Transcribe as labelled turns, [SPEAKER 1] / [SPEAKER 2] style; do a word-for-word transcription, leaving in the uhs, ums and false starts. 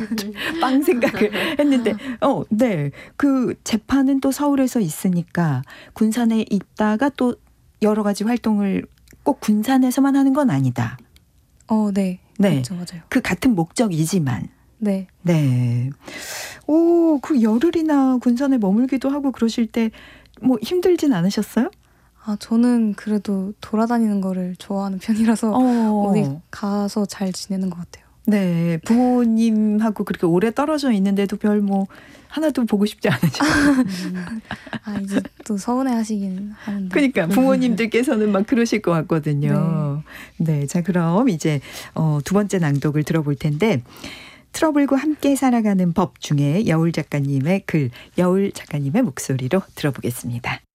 [SPEAKER 1] 빵 생각을 했는데 어, 네. 그 재판은 또 서울에서 있으니까 군산에 있다가 또 여러 가지 활동을 꼭 군산에서만 하는 건 아니다.
[SPEAKER 2] 어, 네.
[SPEAKER 1] 네.
[SPEAKER 2] 그렇죠, 맞아요.
[SPEAKER 1] 그 같은 목적이지만.
[SPEAKER 2] 네.
[SPEAKER 1] 네. 오, 그 열흘이나 군산에 머물기도 하고 그러실 때 뭐 힘들진 않으셨어요?
[SPEAKER 2] 아, 저는 그래도 돌아다니는 거를 좋아하는 편이라서
[SPEAKER 1] 어.
[SPEAKER 2] 어디 가서 잘 지내는 것 같아요.
[SPEAKER 1] 네. 부모님하고 그렇게 오래 떨어져 있는데도 별 뭐 하나도 보고 싶지 않으셨어요?
[SPEAKER 2] 음. 아, 이제 또 서운해 하시긴 하는데.
[SPEAKER 1] 그러니까 부모님들께서는 막 그러실 것 같거든요. 네. 네. 자, 그럼 이제 어, 두 번째 낭독을 들어볼 텐데 트러블과 함께 살아가는 법 중에 여울 작가님의 글, 여울 작가님의 목소리로 들어보겠습니다.